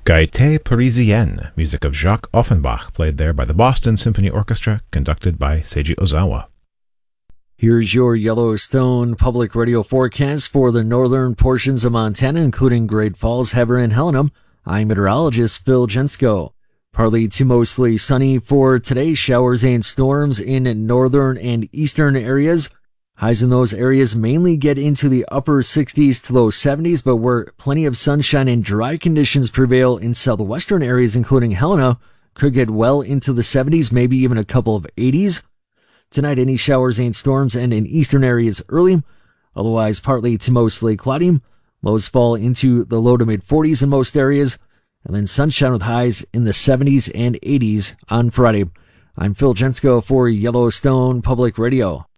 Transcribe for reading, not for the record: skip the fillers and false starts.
Gaieté Parisienne, music of Jacques Offenbach, played there by the Boston Symphony Orchestra, conducted by Seiji Ozawa. Here's your Yellowstone Public Radio forecast for the northern portions of Montana, including Great Falls, Heber, and Helena. I'm meteorologist Phil Jensko. Partly to mostly sunny for today, showers and storms in northern and eastern areas. Highs in those areas mainly get into the upper 60s to low 70s, but where plenty of sunshine and dry conditions prevail in southwestern areas, including Helena, could get well into the 70s, maybe even a couple of 80s. Tonight, any showers and storms end in eastern areas early, otherwise partly to mostly cloudy. Lows fall into the low to mid 40s in most areas, and then sunshine with highs in the 70s and 80s on Friday. I'm Phil Jensko for Yellowstone Public Radio.